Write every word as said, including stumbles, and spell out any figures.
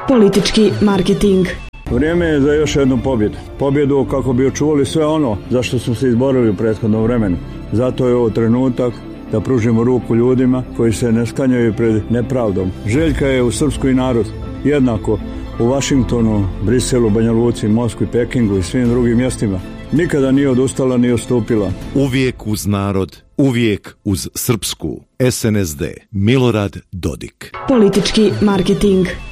Politički marketing. Vrijeme je za još jednu pobjedu. Pobjedu kako bi očuvali sve ono za što smo se izborili u prethodnom vremenu. Zato je ovo trenutak da pružimo ruku ljudima koji se ne sklanjaju pred nepravdom. Željka je u srpskoj narod jednako u Vašingtonu, Briselu, Banja Luci, Moskvi, Pekingu i svim drugim mjestima. Nikada nije odustala ni odstupila. Uvijek uz narod, uvijek uz Srpsku. S N S D. Milorad Dodik. Politički marketing.